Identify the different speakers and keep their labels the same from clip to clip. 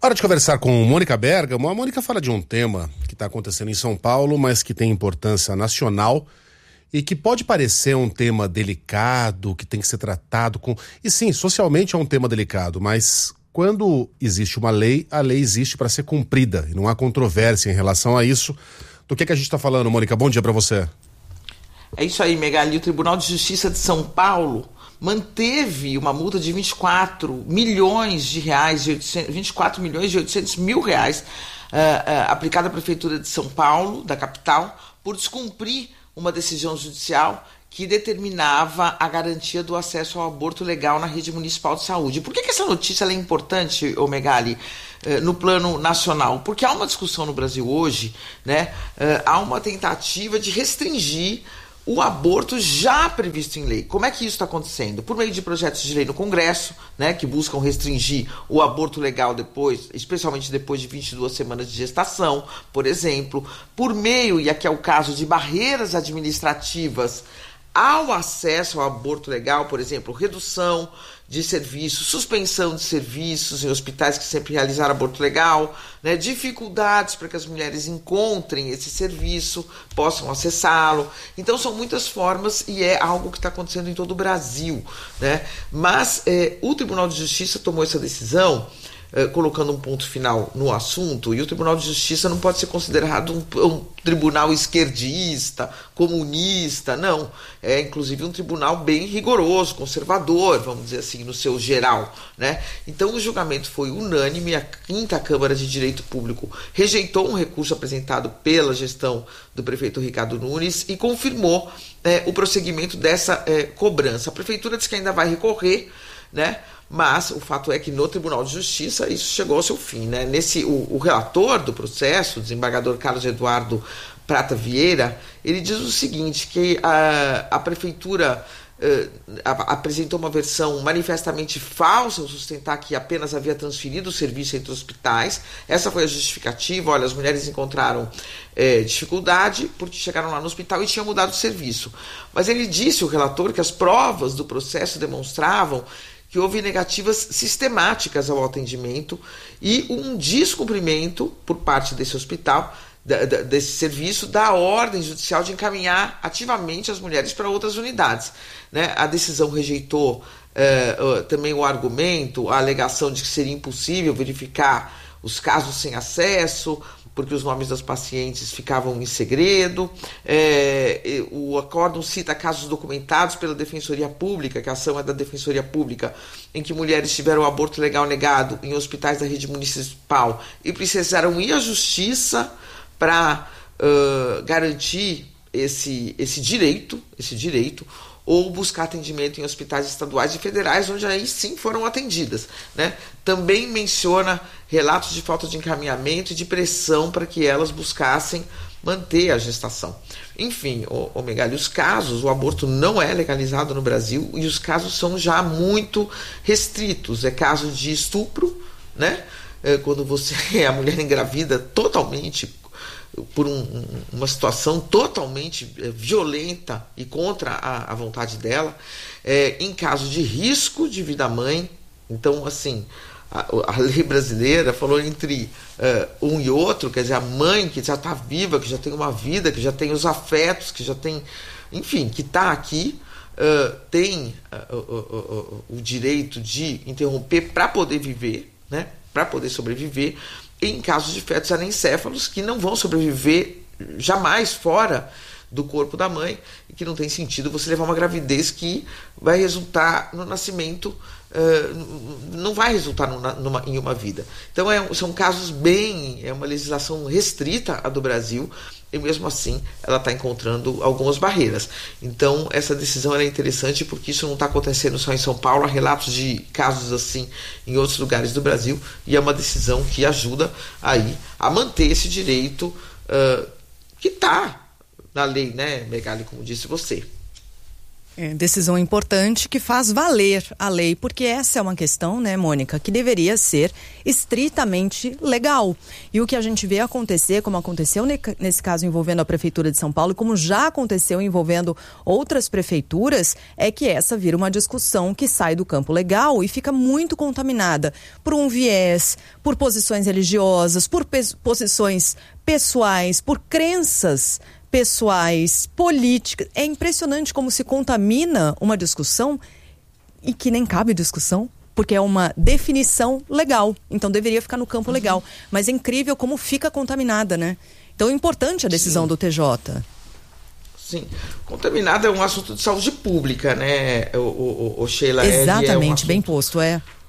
Speaker 1: Hora de conversar com Mônica Bergamo. A Mônica fala de um tema que está acontecendo em São Paulo, mas que tem importância nacional e que pode parecer um tema delicado, que tem que ser tratado com... E sim, socialmente é um tema delicado, mas quando existe uma lei, a lei existe para ser cumprida e não há controvérsia em relação a isso. Do que a gente está falando, Mônica? Bom dia para você.
Speaker 2: É isso aí, Megali. O Tribunal de Justiça de São Paulo manteve uma multa de 24 milhões de reais, 24 milhões e 800 mil reais aplicada à Prefeitura de São Paulo, da capital, por descumprir uma decisão judicial que determinava a garantia do acesso ao aborto legal na rede municipal de saúde. Por que essa notícia é importante, Megali, no plano nacional? Porque há uma discussão no Brasil hoje, né? Há uma tentativa de restringir o aborto já previsto em lei. Como é que isso está acontecendo? Por meio de projetos de lei no Congresso, né, que buscam restringir o aborto legal depois, especialmente depois de 22 semanas de gestação, por exemplo, por meio, e aqui é o caso, de barreiras administrativas ao acesso ao aborto legal, por exemplo, redução de serviços, suspensão de serviços em hospitais que sempre realizaram aborto legal, né, dificuldades para que as mulheres encontrem esse serviço, possam acessá-lo. Então são muitas formas e é algo que está acontecendo em todo o Brasil, né? Mas o Tribunal de Justiça tomou essa decisão colocando um ponto final no assunto, e o Tribunal de Justiça não pode ser considerado um tribunal esquerdista, comunista, não. É inclusive um tribunal bem rigoroso, conservador, vamos dizer assim, no seu geral, né? Então o julgamento foi unânime. A 5ª Câmara de Direito Público rejeitou um recurso apresentado pela gestão do prefeito Ricardo Nunes e confirmou o prosseguimento dessa cobrança. A prefeitura diz que ainda vai recorrer, né? Mas o fato é que no Tribunal de Justiça isso chegou ao seu fim, né? O relator do processo, o desembargador Carlos Eduardo Prata Vieira, ele diz o seguinte, que a prefeitura apresentou uma versão manifestamente falsa ao sustentar que apenas havia transferido o serviço entre hospitais. Essa foi a justificativa. Olha, as mulheres encontraram dificuldade porque chegaram lá no hospital e tinham mudado o serviço. Mas ele disse, o relator, que as provas do processo demonstravam que houve negativas sistemáticas ao atendimento e um descumprimento por parte desse hospital, desse serviço, da ordem judicial de encaminhar ativamente as mulheres para outras unidades, né? A decisão rejeitou também o argumento, a alegação de que seria impossível verificar os casos sem acesso, porque os nomes das pacientes ficavam em segredo. O acórdão cita casos documentados pela Defensoria Pública, que a ação é da Defensoria Pública, em que mulheres tiveram aborto legal negado em hospitais da rede municipal e precisaram ir à justiça para garantir esse direito, ou buscar atendimento em hospitais estaduais e federais, onde aí sim foram atendidas, né? Também menciona relatos de falta de encaminhamento e de pressão para que elas buscassem manter a gestação. Enfim, Megali, os casos, o aborto não é legalizado no Brasil e os casos são já muito restritos. É caso de estupro, né? Quando a mulher engravida totalmente por uma situação totalmente violenta e contra a vontade dela, em caso de risco de vida mãe. Então, assim, a lei brasileira falou entre um e outro, quer dizer, a mãe que já está viva, que já tem uma vida, que já tem os afetos, que já tem, enfim, que está aqui, tem o direito de interromper para poder viver, né? Para poder sobreviver, em casos de fetos anencéfalos que não vão sobreviver jamais fora do corpo da mãe, e que não tem sentido você levar uma gravidez que vai resultar no nascimento, não vai resultar em uma vida. Então são casos é uma legislação restrita a do Brasil, e mesmo assim ela está encontrando algumas barreiras. Então essa decisão é interessante porque isso não está acontecendo só em São Paulo, há relatos de casos assim em outros lugares do Brasil, e é uma decisão que ajuda aí a manter esse direito que está na lei, né, Megali, como disse você.
Speaker 3: Decisão importante que faz valer a lei, porque essa é uma questão, né, Mônica, que deveria ser estritamente legal. E o que a gente vê acontecer, como aconteceu nesse caso envolvendo a Prefeitura de São Paulo, e como já aconteceu envolvendo outras prefeituras, é que essa vira uma discussão que sai do campo legal e fica muito contaminada por um viés, por posições religiosas, por posições pessoais, por crenças pessoais, políticas. É impressionante como se contamina uma discussão e que nem cabe discussão, porque é uma definição legal, então deveria ficar no campo legal, mas é incrível como fica contaminada, né? Então é importante a decisão do TJ.
Speaker 2: Sim, contaminada é um assunto de saúde pública, né, o Sheila?
Speaker 3: Exatamente, bem posto,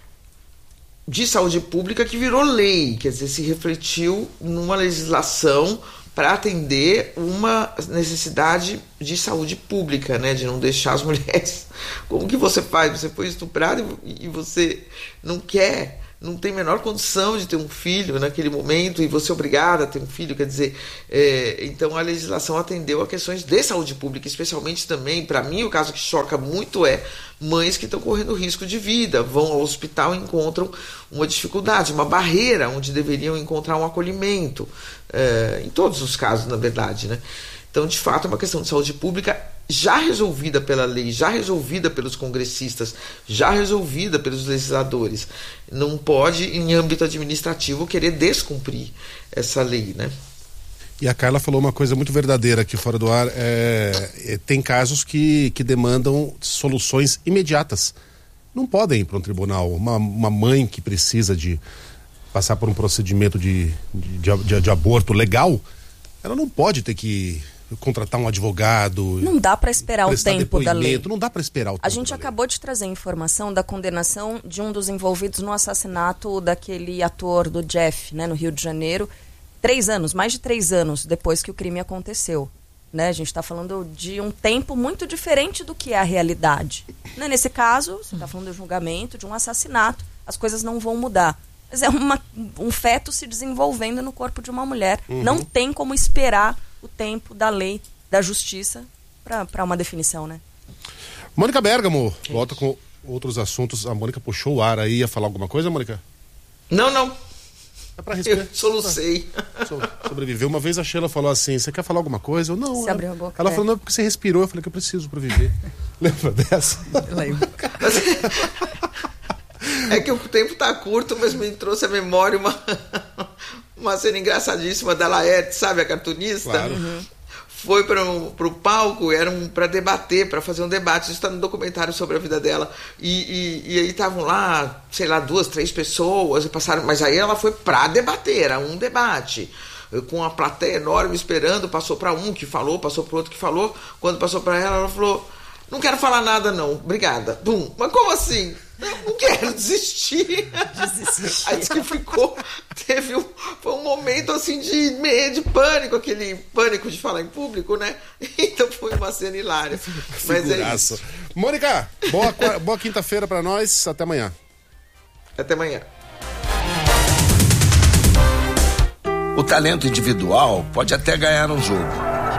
Speaker 2: de saúde pública que virou lei, quer dizer, se refletiu numa legislação para atender uma necessidade de saúde pública, né, de não deixar as mulheres... Como que você faz? Você foi estuprado e você não quer, não tem a menor condição de ter um filho naquele momento e você é obrigada a ter um filho, quer dizer... então a legislação atendeu a questões de saúde pública, especialmente também, para mim, o caso que choca muito é mães que estão correndo risco de vida, vão ao hospital e encontram uma dificuldade, uma barreira onde deveriam encontrar um acolhimento, em todos os casos, na verdade, né? Então, de fato, é uma questão de saúde pública já resolvida pela lei, já resolvida pelos congressistas, já resolvida pelos legisladores. Não pode, em âmbito administrativo, querer descumprir essa lei, né?
Speaker 1: E a Carla falou uma coisa muito verdadeira aqui fora do ar. Tem casos que demandam soluções imediatas. Não podem ir para um tribunal. Uma mãe que precisa de passar por um procedimento de aborto legal, ela não pode ter que contratar um advogado.
Speaker 4: Não dá para esperar o tempo da lei.
Speaker 1: Não dá para esperar o tempo.
Speaker 4: A gente acabou de trazer informação da condenação de um dos envolvidos no assassinato daquele ator do Jeff, né, no Rio de Janeiro. 3 anos, mais de 3 anos depois que o crime aconteceu. Né? A gente está falando de um tempo muito diferente do que é a realidade. Né? Nesse caso, você está falando de um julgamento, de um assassinato. As coisas não vão mudar. Mas é um feto se desenvolvendo no corpo de uma mulher. Não tem como esperar o tempo da lei, da justiça, para uma definição, né?
Speaker 1: Mônica Bergamo, volta com outros assuntos. A Mônica puxou o ar aí. Ia falar alguma coisa, Mônica?
Speaker 2: Não.
Speaker 1: É pra respirar.
Speaker 2: Eu solucei.
Speaker 1: Sobreviveu. Uma vez a Sheila falou assim, você quer falar alguma coisa? Eu não.
Speaker 4: Você abriu a boca.
Speaker 1: Ela falou, não, porque você respirou. Eu falei que eu preciso pra viver. Lembra dessa?
Speaker 3: Lembro.
Speaker 2: É que o tempo tá curto, mas me trouxe à memória uma cena engraçadíssima da Laerte, sabe, a cartunista?
Speaker 1: Claro.
Speaker 2: Foi pro palco, era para debater, para fazer um debate. Isso está no documentário sobre a vida dela. E aí estavam lá, sei lá, 2, 3 pessoas, e passaram, mas aí ela foi para debater, era um debate. Com uma plateia enorme esperando, passou para um que falou, passou para outro que falou. Quando passou para ela falou: não quero falar nada não, obrigada. Bum. Mas como assim? Não quero desistir. Aí disse que foi um momento assim de pânico, aquele pânico de falar em público, né? Então foi uma cena hilária. Mas é isso.
Speaker 1: Mônica, boa quinta-feira pra nós, até amanhã.
Speaker 2: Até amanhã.
Speaker 5: O talento individual pode até ganhar um jogo,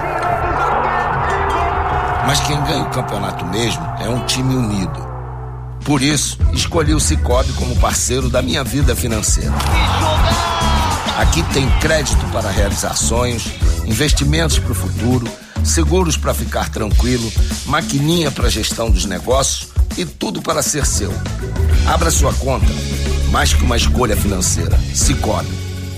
Speaker 5: mas quem ganha o campeonato mesmo é um time unido. Por isso, escolhi o Sicoob como parceiro da minha vida financeira. Aqui tem crédito para realizar sonhos, investimentos para o futuro, seguros para ficar tranquilo, maquininha para gestão dos negócios e tudo para ser seu. Abra sua conta, mais que uma escolha financeira. Sicoob.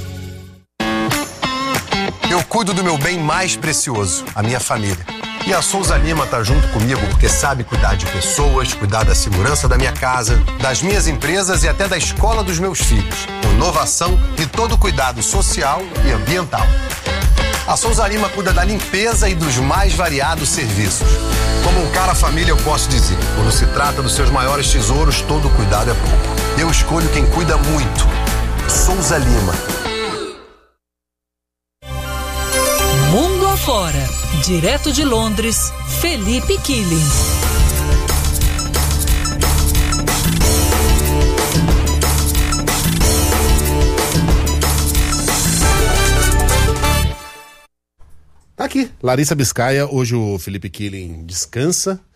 Speaker 6: Eu cuido do meu bem mais precioso, a minha família. E a Souza Lima tá junto comigo porque sabe cuidar de pessoas, cuidar da segurança da minha casa, das minhas empresas e até da escola dos meus filhos. Inovação e todo cuidado social e ambiental. A Souza Lima cuida da limpeza e dos mais variados serviços. Como um cara família, eu posso dizer, quando se trata dos seus maiores tesouros, todo cuidado é pouco. Eu escolho quem cuida muito. Souza Lima.
Speaker 7: Mundo afora, direto de Londres, Felipe Killing.
Speaker 1: Tá aqui, Larissa Biscaia. Hoje o Felipe Killing descansa.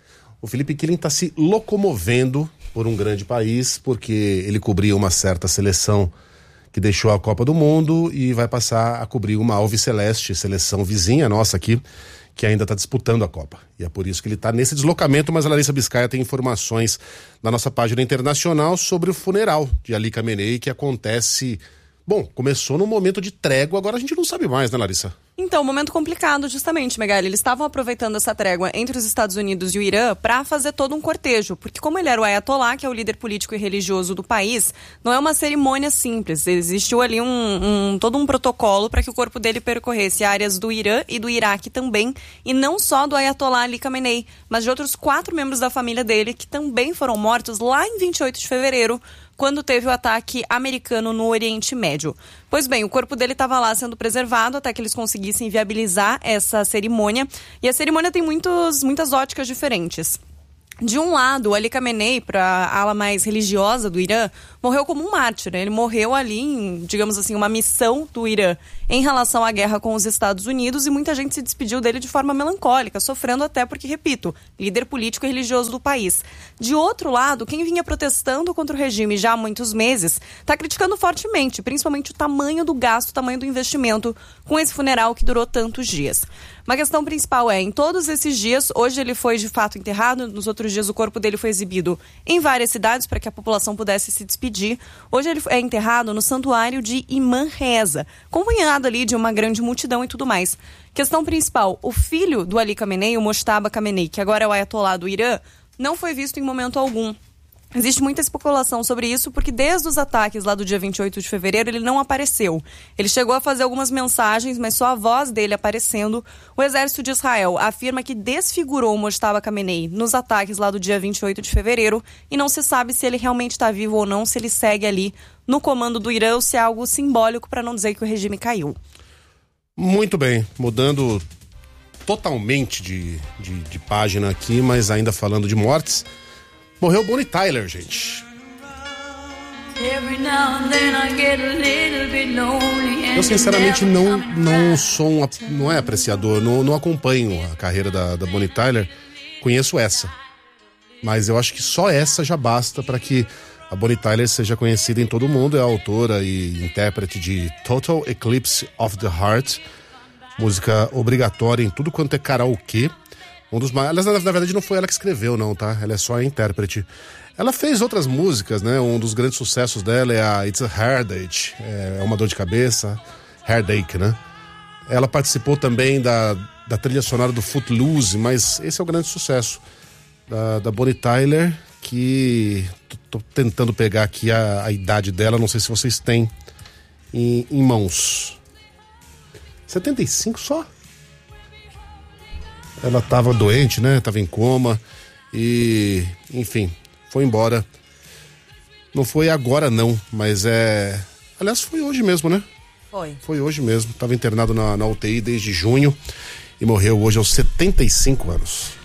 Speaker 1: O Felipe Killing está se locomovendo por um grande país, porque ele cobria uma certa seleção que deixou a Copa do Mundo e vai passar a cobrir uma alviceleste, seleção vizinha nossa aqui, que ainda está disputando a Copa. E é por isso que ele está nesse deslocamento, mas a Larissa Biscaia tem informações na nossa página internacional sobre o funeral de Ali Khamenei, que acontece... Bom, começou num momento de trégua, agora a gente não sabe mais, né, Larissa?
Speaker 8: Então, um momento complicado, justamente, Megali. Eles estavam aproveitando essa trégua entre os Estados Unidos e o Irã para fazer todo um cortejo, porque como ele era o Ayatollah, que é o líder político e religioso do país, não é uma cerimônia simples. Existiu ali todo um protocolo para que o corpo dele percorresse áreas do Irã e do Iraque também, e não só do Ayatollah Ali Khamenei, mas de outros 4 membros da família dele que também foram mortos lá em 28 de fevereiro, quando teve o ataque americano no Oriente Médio. Pois bem, o corpo dele estava lá sendo preservado até que eles conseguissem viabilizar essa cerimônia. E a cerimônia tem muitas óticas diferentes. De um lado, o Ali Khamenei, para a ala mais religiosa do Irã, morreu como um mártir, né? Ele morreu ali em, digamos assim, uma missão do Irã em relação à guerra com os Estados Unidos, e muita gente se despediu dele de forma melancólica, sofrendo até porque, repito, líder político e religioso do país. De outro lado, quem vinha protestando contra o regime já há muitos meses está criticando fortemente, principalmente o tamanho do gasto, o tamanho do investimento com esse funeral que durou tantos dias. Uma questão principal é, em todos esses dias, hoje ele foi de fato enterrado, nos outros dias o corpo dele foi exibido em várias cidades para que a população pudesse se despedir. Hoje ele é enterrado no santuário de Imam Reza, acompanhado ali de uma grande multidão e tudo mais. Questão principal, o filho do Ali Khamenei, o Mojtaba Khamenei, que agora é o Ayatollah do Irã, não foi visto em momento algum. Existe muita especulação sobre isso, porque desde os ataques lá do dia 28 de fevereiro, ele não apareceu. Ele chegou a fazer algumas mensagens, mas só a voz dele aparecendo. O exército de Israel afirma que desfigurou o Mojtaba Khamenei nos ataques lá do dia 28 de fevereiro, e não se sabe se ele realmente está vivo ou não, se ele segue ali no comando do Irã, ou se é algo simbólico, para não dizer que o regime caiu.
Speaker 1: Muito bem, mudando totalmente de página aqui, mas ainda falando de mortes. Morreu Bonnie Tyler, gente. Eu sinceramente não sou não é apreciador, não acompanho a carreira da Bonnie Tyler. Conheço essa, mas eu acho que só essa já basta para que a Bonnie Tyler seja conhecida em todo o mundo. É a autora e intérprete de Total Eclipse of the Heart, música obrigatória em tudo quanto é karaokê. Aliás, na verdade não foi ela que escreveu, não, tá? Ela é só a intérprete. Ela fez outras músicas, né? Um dos grandes sucessos dela é a It's a Heartache, é uma dor de cabeça, Heartache, né? Ela participou também da trilha sonora do Footloose, mas esse é o grande sucesso da Bonnie Tyler, que tô tentando pegar aqui a idade dela, não sei se vocês têm em mãos. 75 só? Ela estava doente, né? Tava em coma e, enfim, foi embora. Não foi agora não, mas aliás, foi hoje mesmo, né? Foi hoje mesmo. Tava internado na UTI desde junho e morreu hoje aos 75 anos.